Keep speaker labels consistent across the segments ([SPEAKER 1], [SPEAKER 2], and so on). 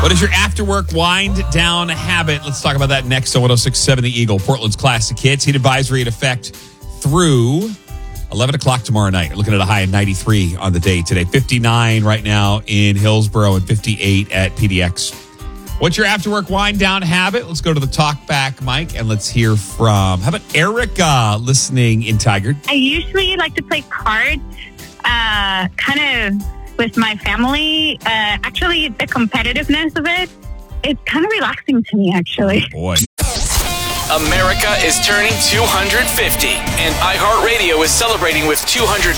[SPEAKER 1] What is your after-work wind-down habit? Let's talk about that next on 106.7 The Eagle, Portland's classic hits. Heat advisory in effect through 11 o'clock tomorrow night. We're looking at a high of 93 on the day today. 59 right now in Hillsboro and 58 at PDX. What's your after-work wind-down habit? Let's go to the talk back mic and let's hear from, how about Erica listening in Tigard?
[SPEAKER 2] I usually like to play cards, kind of with my family. Actually, the competitiveness of it, it's kind of relaxing to me, actually.
[SPEAKER 1] Boy.
[SPEAKER 3] America is turning 250, and iHeartRadio is celebrating with $250,000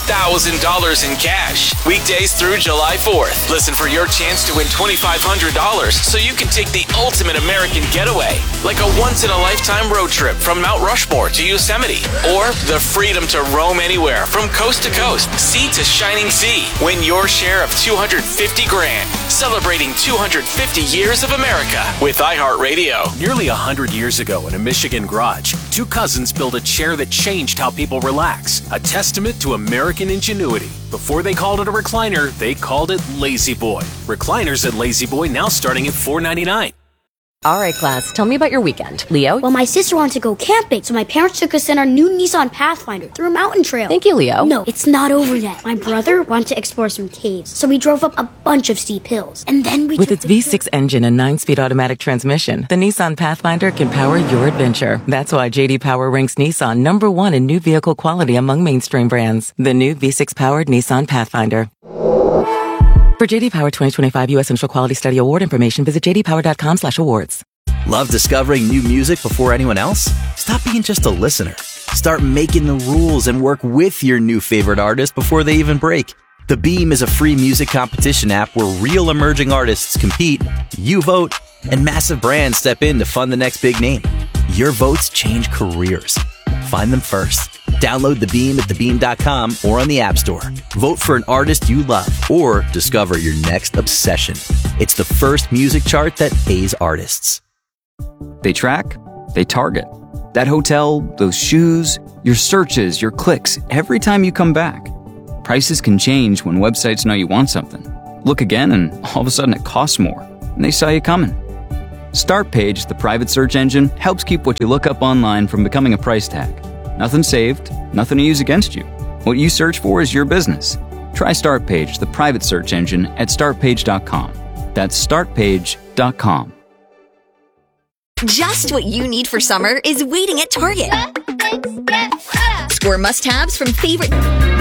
[SPEAKER 3] in cash. Weekdays through July 4th. Listen for your chance to win $2,500 so you can take the ultimate American getaway, like a once-in-a-lifetime road trip from Mount Rushmore to Yosemite, or the freedom to roam anywhere from coast to coast, sea to shining sea. Win your share of $250,000. Celebrating 250 years of America with iHeartRadio.
[SPEAKER 4] Nearly 100 years ago in a Michigan garage, two cousins built a chair that changed how people relax, a testament to American ingenuity. Before they called it a recliner, they called it Lazy Boy. Recliners at Lazy Boy now starting at $4.99.
[SPEAKER 5] All right, class, tell me about your weekend. Leo?
[SPEAKER 6] Well, my sister wanted to go camping, so my parents took us in our new Nissan Pathfinder through a mountain trail.
[SPEAKER 5] Thank you, Leo.
[SPEAKER 6] No, it's not over yet. My brother wanted to explore some caves, so we drove up a bunch of steep hills. And then we
[SPEAKER 5] With its V6 engine and 9-speed automatic transmission, the Nissan Pathfinder can power your adventure. That's why J.D. Power ranks Nissan #1 in new vehicle quality among mainstream brands. The new V6-powered Nissan Pathfinder. For J.D. Power 2025 U.S. Central Quality Study Award information, visit jdpower.com/awards.
[SPEAKER 7] Love discovering new music before anyone else? Stop being just a listener. Start making the rules and work with your new favorite artist before they even break. The Beam is a free music competition app where real emerging artists compete, you vote, and massive brands step in to fund the next big name. Your votes change careers. Find them first. Download The Beam at thebeam.com or on the App Store. Vote for an artist you love or discover your next obsession. It's the first music chart that pays artists.
[SPEAKER 8] They track, they target. That hotel, those shoes, your searches, your clicks, every time you come back. Prices can change when websites know you want something. Look again and all of a sudden it costs more, and they saw you coming. Startpage, the private search engine, helps keep what you look up online from becoming a price tag. Nothing saved, nothing to use against you. What you search for is your business. Try Startpage, the private search engine, at startpage.com. That's startpage.com.
[SPEAKER 9] Just what you need for summer is waiting at Target. Score must-haves from favorite...